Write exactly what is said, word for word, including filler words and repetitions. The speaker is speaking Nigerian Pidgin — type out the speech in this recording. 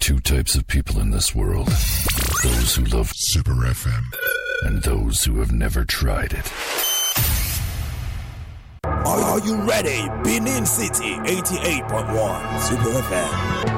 two types of people in this world. Those who love Super F M and those who have never tried it. Are you ready? Benin City, eighty-eight point one Super F M.